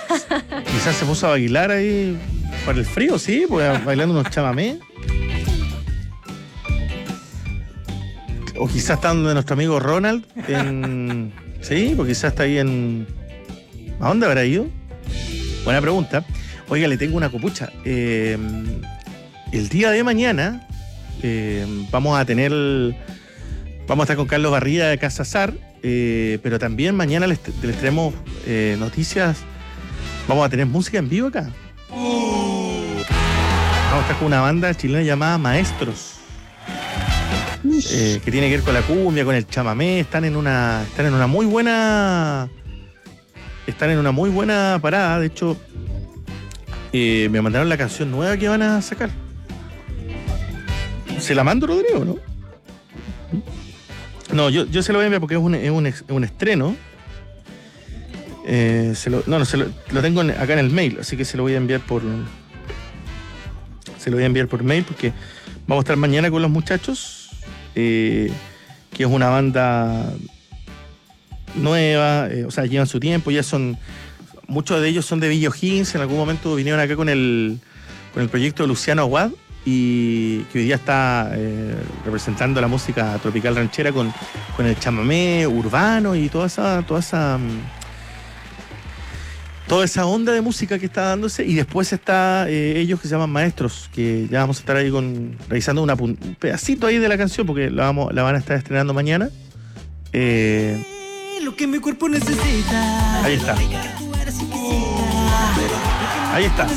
Quizás se puso a bailar ahí por el frío, sí, pues bailando unos chamamés. O quizás está donde nuestro amigo Ronald sí, pues quizás está ahí en... ¿A dónde habrá ido? Buena pregunta. Oiga, le tengo una copucha. El día de mañana vamos a estar con Carlos Barría de Casa Sar, pero también mañana les traemos noticias. Vamos a tener música en vivo acá. Vamos a estar con una banda chilena llamada Maestros. Que tiene que ver con la cumbia, con el chamamé. Están en una muy buena parada. De hecho, me mandaron la canción nueva que van a sacar. ¿Se la mando, Rodrigo, no? No, yo se lo voy a enviar porque es un estreno. Lo tengo acá en el mail, así que se lo voy a enviar por mail porque vamos a estar mañana con los muchachos. Que es una banda nueva, o sea, llevan su tiempo, muchos de ellos son de Villa O'Higgins, en algún momento vinieron acá con el proyecto de Luciano Aguad, y que hoy día está representando la música tropical ranchera con el chamamé urbano y toda esa onda de música que está dándose. Y después está ellos que se llaman Maestros, que ya vamos a estar ahí revisando un pedacito ahí de la canción, porque la van a estar estrenando mañana. Lo que mi cuerpo necesita. Ahí está.